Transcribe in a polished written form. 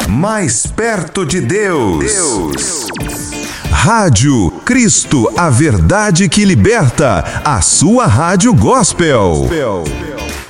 Mais perto de Deus. Rádio Cristo, a verdade que liberta. A sua rádio gospel.